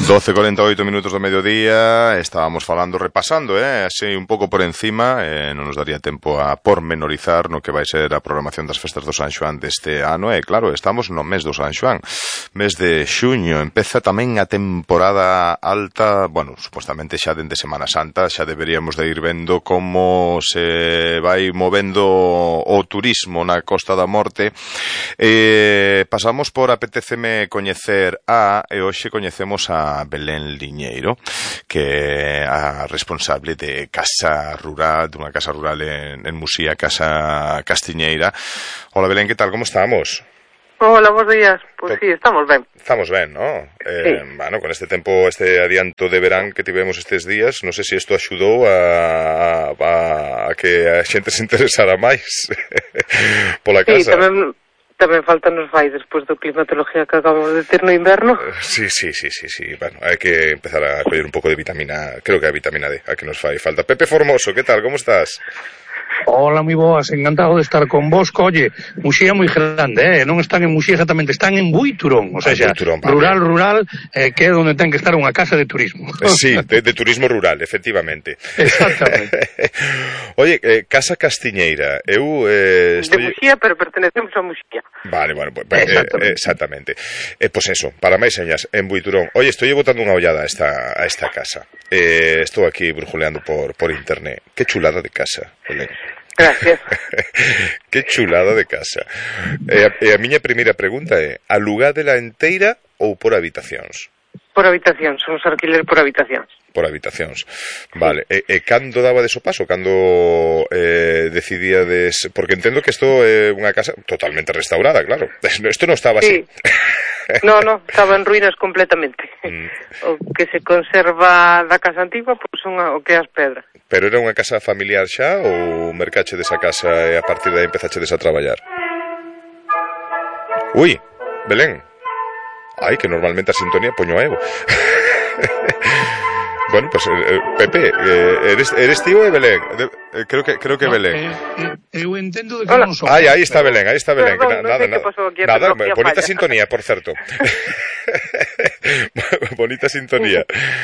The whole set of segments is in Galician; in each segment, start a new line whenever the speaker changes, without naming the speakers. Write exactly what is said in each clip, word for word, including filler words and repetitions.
doce e cuarenta e oito minutos do mediodía, estábamos falando, repasando, eh, así un pouco por encima, eh, non nos daría tempo a pormenorizar no que vai ser a programación das festas do San Xoán deste ano, e claro, estamos no mes do San Xoán, mes de xuño, empeza tamén a temporada alta, bueno, supostamente xa dende Semana Santa, xa deberíamos de ir vendo como se vai movendo o turismo na Costa da Morte. Eh, pasamos por apetéceme coñecer a, e hoxe coñecemos a Belén Liñeiro, que é a responsable de Casa Rural, dunha casa rural en, en Musía, Casa Castiñeira. Hola Belén, que tal, como estamos?
Hola, bons días. Pois pues sí, estamos ben.
Estamos ben, ¿no? Eh, sí. Bueno, con este tempo, este adianto de verán que tivemos estes días, non sei se isto axudou a, a, a que a xente se interesara máis pola casa.
Sí, tamén... Tamén falta nos vai despois do climatología que acabamos de ter no inverno.
Sí, sí, sí, sí, sí. Bueno, hai que empezar a coller un pouco de vitamina, creo que a vitamina D, a que nos fai falta. Pepe Formoso, que tal, como estás?
Hola, moi boas, encantado de estar con vos. Oye, Muxía moi grande, eh? Non están en Muxía exactamente, están en Buiturón, o sea, ah, Buiturón, vale. rural, rural, eh, que é onde ten que estar unha casa de turismo.
Sí, de, de turismo rural, efectivamente.
Exactamente.
Oye, eh, Casa Castiñeira, eu... Eh,
estoy... De Muxía, pero pertenecemos a Muxía.
Vale, bueno, pues, exactamente. Eh, exactamente. Eh, pues eso, para máis señas, en Buiturón. Oye, estoy botando unha ollada a esta, a esta casa. Eh, estou aquí brujuleando por, por internet. Que chulada de casa, Belén.
Gracias.
Que chulada de casa. E a, e a miña primeira pregunta é: alugádela enteira ou por habitacións?
Por habitacións, somos alquiler por habitacións.
Por habitacións. Vale. Sí. E, e cando daba de so paso? Cando eh, decidíades... Porque entendo que isto é unha casa totalmente restaurada, claro. Isto non estaba
sí. así. No, no, estaba en ruínas completamente. Mm. O que se conserva da casa antigua, pois pues, son o que as pedras.
Pero era unha casa familiar xa ou mercache desa casa e a partir de aí empezachedes a traballar? Ui, Belén. Ai, que normalmente a sintonía poño a eu. Bueno, pues eh, Pepe, eh, eres, eres tío de Belén. De, eh, creo que creo que no, Belén.
Eh, eh, eu entendo de que non son.
Ai, aí está Belén, aí está Belén.
Perdón,
que na,
no
nada, nada, nada bonita falla. Sintonía, por certo. Bonita sintonía.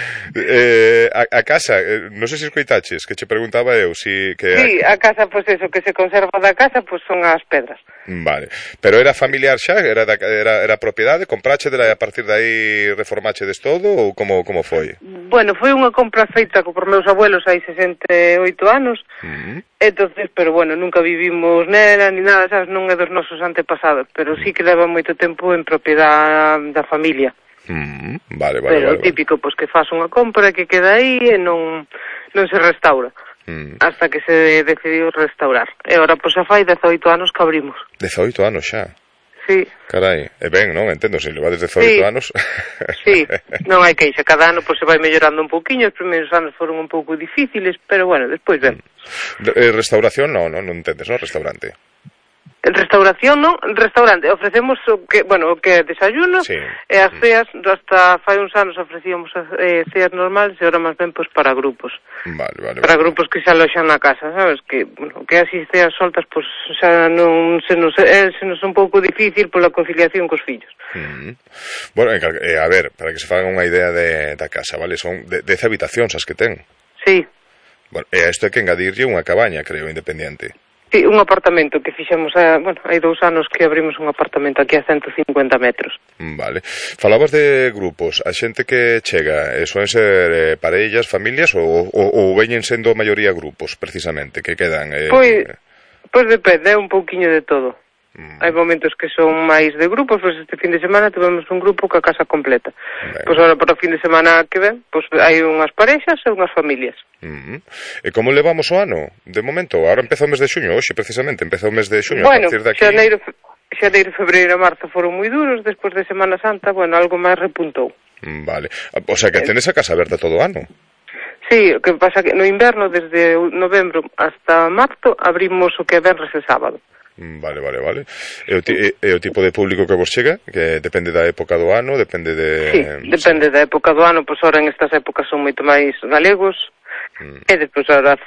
Eh, a, a casa, eh, non sei se escoitaches, que che preguntaba eu si que
sí, a casa, pois pues eso, que se conserva da casa, pois pues son as pedras.
Vale. Pero era familiar xa, era da, era era propiedade, comprache dela e a partir de aí reformachedes todo ou como como foi?
Bueno, foi unha compra feita por meus abuelos hai sesenta e oito anos. Uh-huh. Entonces, pero bueno, nunca vivimos nela ni nada, sabes, non é dos nosos antepasados, pero sí que leva moito tempo en propiedade da familia.
Uh-huh. Vale, vale,
pero
vale,
o típico, pois pues, que faz unha compra que queda aí e non non se restaura. Mm. Hasta que se decidiu restaurar. E agora, pois, xa fai dezoito anos que abrimos.
dezoito anos xa?
Sí.
Carai, e ben, non? Entendo, se levades dezoito
sí.
anos...
Sí, non hai queixa. Cada ano, pois, se vai mellorando un pouquiño. Os primeiros anos foron un pouco difíciles, pero, bueno, despois ben.
Mm. Restauración, non, non, non entendes, non? Restaurante.
Restauración, non? Restaurante. Ofrecemos o que, bueno, o que é desayuno sí. E as ceas, hasta fai uns anos ofrecíamos eh, ceas normales e ahora máis ben pois para grupos.
Vale, vale.
Para
vale.
grupos que se aloxan na casa, sabes? Que, bueno, que así ceas soltas, pois xa non se nos, eh, se nos un pouco difícil pola conciliación cos fillos.
Mm. Bueno, eh, a ver, para que se fagan unha idea de, da casa, vale? Son de, dez habitacións as que ten.
Sí.
Bueno, e a isto hai que engadirlle unha cabaña, creo, independiente.
Sí, un apartamento que fixemos, a, bueno, hai dous anos que abrimos un apartamento aquí a ciento cincuenta metros.
Vale. Falabas de grupos, a xente que chega, eh, soen ser eh, parellas, familias ou, ou, ou veñen sendo a maioría grupos, precisamente, que quedan... Eh,
pois, pois depende, é un pouquiño de todo. Mm. Hai momentos que son máis de grupos, pois este fin de semana tivemos un grupo ca casa completa. Ben. Pois agora para o fin de semana que ven, pois hai unhas parexas e unhas familias.
Mm. E como levamos o ano? De momento, agora empeza o mes de xuño, hoxe precisamente, empeza o mes de xuño,
bueno,
a partir de aquí...
Xaneiro, xaneiro, febreiro e marzo foron moi duros, despois de Semana Santa, bueno, algo máis repuntou.
Mm, vale. O sea que tenes a casa aberta todo o ano?
Sí, o que pasa que no inverno, desde novembro hasta marzo, abrimos o que é venres e sábado.
Vale, vale, vale. E o, ti, e, e o tipo de público que vos chega? Que depende da época do ano, depende de...
Sí, depende sí. da época do ano, pois ahora en estas épocas son moito máis galegos, mm. e despois ahora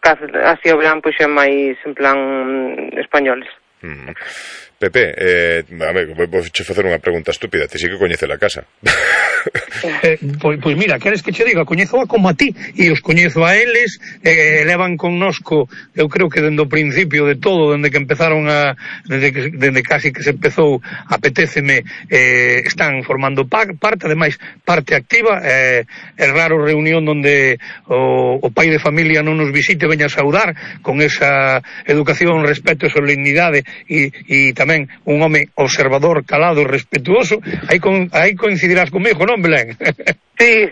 así o verán pois é máis en plan españoles.
Mm. Pepe, eh, a ver, vou che facer unha pregunta estúpida, ti sí que coñeces a casa.
eh, pois, pois mira, queres que che diga, coñezo a como a ti, e os coñezo a eles, eh, levan connosco, eu creo que dende o principio de todo, dende que empezaron a, dende, que, dende casi que se empezou, apetéceme, eh, están formando par, parte, ademais, parte activa, eh, é raro reunión onde o, o pai de familia non nos visite, veña a saudar, con esa educación, respeto e solemnidade, e, e tamén un home observador, calado e respetuoso, aí, con, aí coincidirás comigo, non, Belén?
Sí.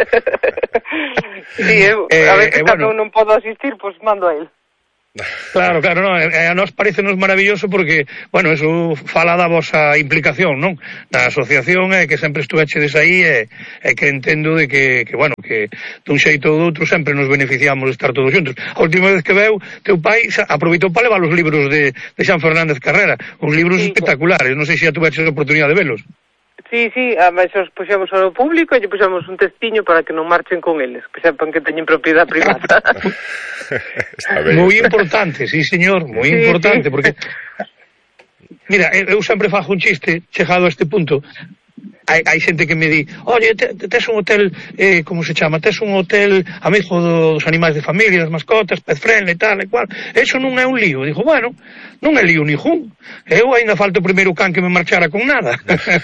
Sí, eu, eh, a veces eh, cando bueno, non podo asistir, pois pues mando a él.
Claro, claro, non, eh, a nós parecenos maravilloso porque, bueno, eso fala da vosa implicación, non? Da asociación, é eh, que sempre estuvechedes aí e eh, eh, que entendo de que, que, bueno, que dun xeito ou doutro sempre nos beneficiamos de estar todos xuntos. A última vez que veu, teu pai aproveitou para levar os libros de, de Xan Fernández Carrera, uns libros sí, espectaculares, non sei se xa tuveches a oportunidade de velos.
Sí, sí, además os puxemos ao público e lle puxemos un textiño para que non marchen con eles, que sepan que teñen propiedade privada.
Moi importante, sí, señor, moi sí, importante, sí. Porque mira, eu sempre fago un chiste chegado a este punto. Hai, hai xente que me di, oye, te, te, tes un hotel, eh, como se chama, tes un hotel amigo dos animais de familia, das mascotas, pet friendly, tal e cual, eso non é un lío. Digo, bueno, non é lío ningún, eu ainda falta o primeiro can que me marchara con nada.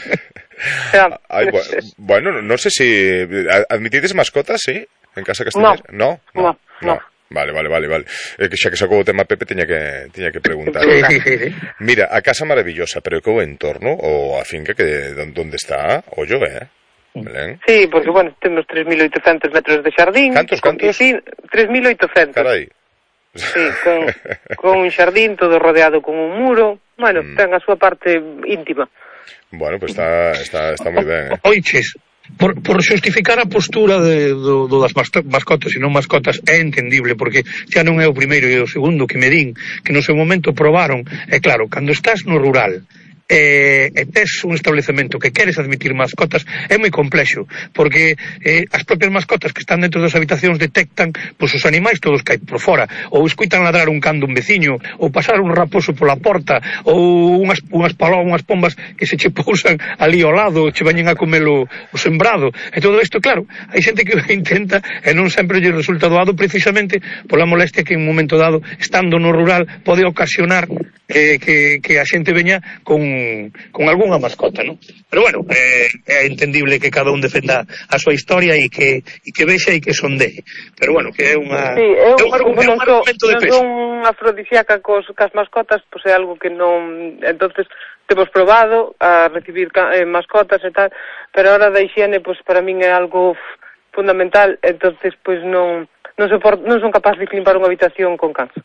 Ay, bueno, no sé si admitides mascotas, sí, en casa Castellers.
No, no, no, no. no.
Vale, vale, vale, vale. Eh, que xa que sacou o tema Pepe tiña que tiña que preguntar.
Sí, sí, sí, sí.
Mira, a casa maravillosa, pero que o entorno ou a finca que onde está, ollo, eh? Belén.
Sí, porque bueno, temos tres mil oitocentos metros de xardín.
Cantos, cantos?
tres mil oitocentos.
Carai.
Sí, con, con un xardín todo rodeado con un muro. Bueno, mm. ten a súa parte íntima.
Bueno, pues está está está moi ben, eh.
Oiches, por, por xustificar a postura de, do, do das mascotas e non mascotas é entendible, porque xa non é o primeiro e o segundo que me din que no seu momento probaron, é claro, cando estás no rural e, e tes un establecemento que queres admitir mascotas é moi complexo, porque eh, as propias mascotas que están dentro das habitacións detectan pois, os animais todos que hai por fora, ou escuitan ladrar un can dun veciño, ou pasar un raposo pola porta, ou unhas, unhas paló, unhas pombas que se che pousan ali ao lado, che veñen a comer o, o sembrado, e todo isto, claro, hai xente que intenta e non sempre lle resulta doado precisamente pola molestia que en un momento dado, estando no rural, pode ocasionar eh, que, que a xente veña con con algunha mascota, non? Pero bueno, eh, é entendible que cada un defenda a súa historia e que e que vexa e que sondee. Pero bueno, que é unha
sí, eu,
é un, argumento, é un argumento de peso.
Non afrodisíaca cos cas mascotas, pois é algo que non, entonces temos probado a recibir eh, mascotas e tal, pero a hora da higiene, pois para min é algo fundamental, entonces pois non non, sopor, non son capaz de limpar unha habitación con cans.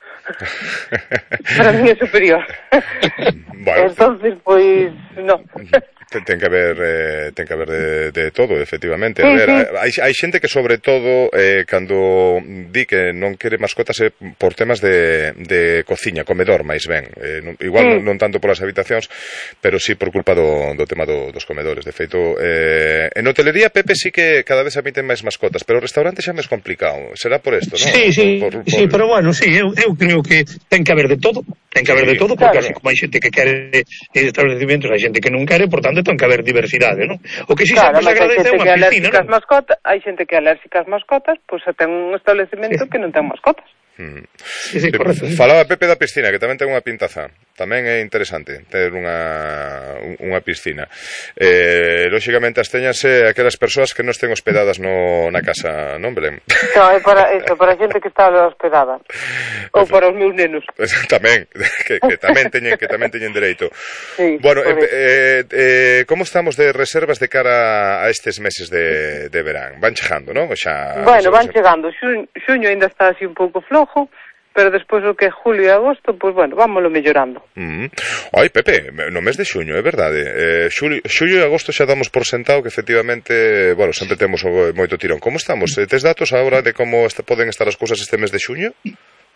Para mí é superior.
Bueno,
entonces, pois, non.
Ten, ten que haber eh, ten que haber de, de todo, efectivamente.
Sí,
a ver,
sí.
hai, hai xente que sobre todo eh, cando di que non quere mascotas é por temas de, de cociña, comedor, máis ben. Eh, non, igual sí. non, non tanto polas habitacións, pero sí por culpa do, do tema do, dos comedores. De feito, eh, en hotelería Pepe sí que cada vez admiten máis mascotas, pero o restaurante xa é máis complicado. Será por isto, non?
Sí, sí,
por, por,
sí, pero bueno, sí, eu, eu creo que ten que haber de todo, ten que haber
sí,
de todo, porque
claro.
así como hai xente que quere estabelecimentos, hai xente que non quere, por tanto ten que haber diversidade, non? O que si
claro,
sempre se agradece é unha piscina, non?
Mascotas, hai xente que é alérxica ás mascotas, pois pues, ten un establecemento sí. que non ten mascotas.
Hmm.
Sí, sí, correcto.
Falaba Pepe da piscina, que tamén ten unha pintaza. Tamén é interesante ter unha unha piscina. Eh, lógicamente as teñanse aquelas persoas que non estén hospedadas no, na casa, non, Belén?
No, é para eso, para a xente que está hospedada. Ou para os meus nenos.
Tamén, que, que tamén teñen que tamén teñen dereito.
Sí,
bueno, eh, eh, eh, como estamos de reservas de cara a estes meses de, de verán? Van chegando, non? Xa,
bueno,
xa,
van
xa...
chegando. Xuño, xuño ainda está así un pouco flojo, pero despois o que é julio e agosto, pois bueno, vámoslo mellorando.
Mm. Ai, Pepe, no mes de xuño, é verdade. Eh, xulio, xulio e agosto xa damos por sentado que efectivamente, bueno, sempre temos moito tirón. Como estamos? Tes datos agora de como este, poden estar as cousas este mes de xuño?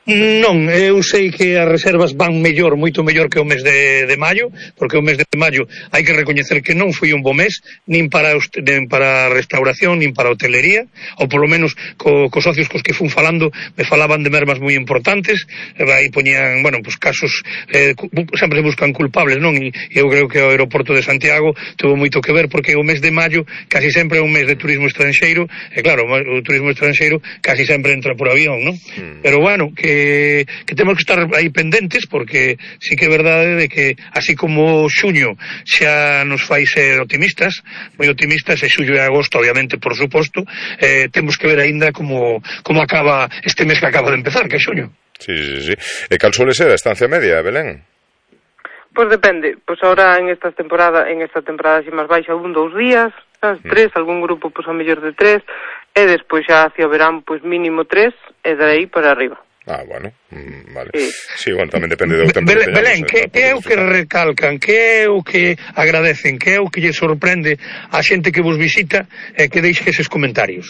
Non, eu sei que as reservas van mellor, moito mellor que o mes de, de maio, porque o mes de maio hai que recoñecer que non foi un bo mes, nin para, nin para a restauración, nin para a hotelería, ou polo menos co, cos socios cos que fun falando, me falaban de mermas moi importantes, e aí poñían, bueno, pues casos, eh, sempre se buscan culpables, non? E eu creo que o aeroporto de Santiago tuvo moito que ver, porque o mes de maio casi sempre é un mes de turismo estranxeiro, e claro, o turismo estranxeiro casi sempre entra por avión, non? Mm. Pero bueno, que Que, que temos que estar aí pendentes, porque sí que é verdade de que así como xuño xa nos fai ser optimistas, moi optimistas, e xullo e agosto obviamente, por suposto, eh, temos que ver aínda como, como acaba este mes que acaba de empezar, que é xuño.
Sí, sí, sí. E cal suele ser a estancia media, Belén?
Pois pues depende, pois pues ahora en esta temporada, en esta temporada así máis baixa, un, dous días, as tres, mm. algún grupo pois pues, a mellor de tres, e despois xa hacia o verán pois pues, mínimo tres, e de aí para arriba.
Ah, bueno, mm, vale. Sí. sí, bueno, tamén depende do tempo
Belén,
que teñamos.
Belén, que, que é o que recalcan, que é o que agradecen, que é o que lle sorprende a xente que vos visita e que deixe eses comentarios?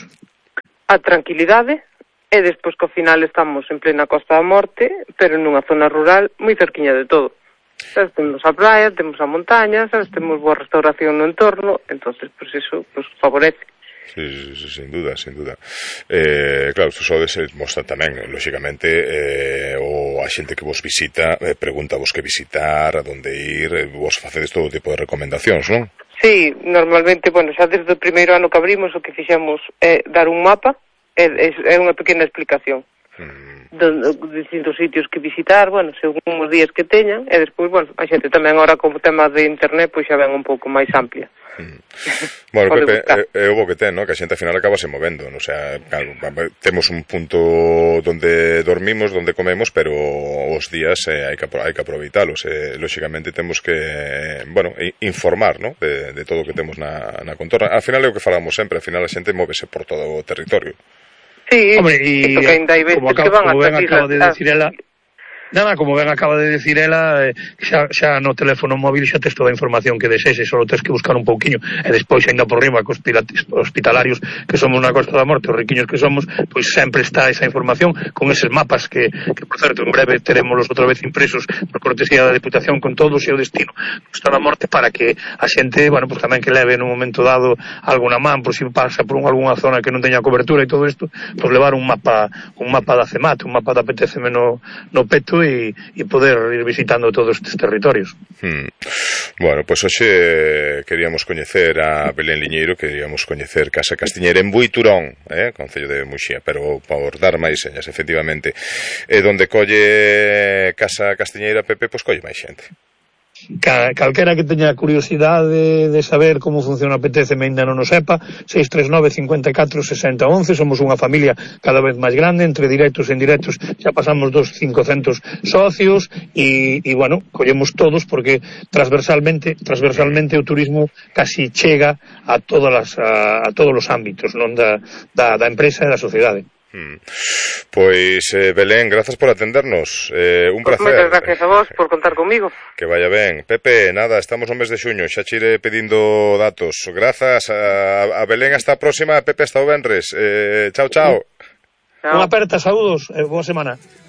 A tranquilidade, e despois que ao final estamos en plena Costa da Morte, pero nunha zona rural moi cerquiña de todo. Sabes, temos a praia, temos a montaña, sabes, temos boa restauración no entorno, entonces, pues eso, pues favorece.
Sí, sí, sí, sin duda, sin duda. Eh, claro, isto só se mostra tamén, lóxicamente, eh, o a xente que vos visita, eh, pregunta vos que visitar, a donde ir, eh, vos facedes todo tipo de recomendacións, non?
Sí, normalmente, bueno, xa desde o primeiro ano que abrimos o que fixemos é dar un mapa, é, é unha pequena explicación. Mm. De, de distintos sitios que visitar, bueno, según os días que teñan, e despois, bueno, a xente tamén agora como tema de internet, pois xa ven un pouco máis amplia.
Mm. Bueno, Pepe, é o bo que ten, ¿no? Que a xente ao final acaba se movendo, ¿no? O sea, claro, temos un punto donde dormimos, donde comemos, pero os días eh, hai que hai que aproveitalos, eh, lóxicamente temos que, bueno, informar, ¿no? De, de todo o que temos na, na contorna. Al final é o que falamos sempre, al final a xente móvese por todo o territorio.
Sí, hombre, e como acaba,
como ben acaba de decir ela, nada, como ben acaba de decir ela, eh, xa, xa no teléfono móvil xa tes toda a información que desexe, só tes que buscar un pouquiño, e despois ainda por riba cos hospitalarios que somos na Costa da Morte, os riquiños que somos, pois sempre está esa información con eses mapas que, que por certo, en breve teremos outra vez impresos por cortesía da Deputación con todo o seu destino Costa da Morte, para que a xente, bueno, pois tamén que leve nun momento dado alguna man, por si pasa por un, alguna zona que non teña cobertura e todo isto, pois levar un mapa un mapa da CEMAT, un mapa da P T C M no, no peto, e, e poder ir visitando todos estes territorios.
Hmm. Bueno, pois pues hoxe queríamos coñecer a Belén Liñeiro, queríamos coñecer Casa Castiñeira en Buiturón, eh, concello de Muxía, pero por dar máis señas, efectivamente, e donde colle Casa Castiñeira, Pepe, pois pues colle máis xente.
Calquera que teña curiosidade de saber como funciona a P T C M ainda non o sepa, seis tres nove, cinco catro, seis cero um un, somos unha familia cada vez máis grande, entre directos e indirectos xa pasamos dos cincocentos socios e, e bueno, collemos todos porque transversalmente transversalmente o turismo casi chega a todas as, a, a todos os ámbitos, non da, da, da empresa e da sociedade.
Mm. Pois, eh, Belén, grazas por atendernos, eh, un
pues
placer.
Moitas gracias a vos por contar comigo.
Que vaya ben. Pepe, nada, estamos no mes de xuño, xa chire pedindo datos. Grazas a, a Belén, hasta a próxima, Pepe, hasta o venres. Eh, chao, chao.
Unha aperta, saúdos e boa semana.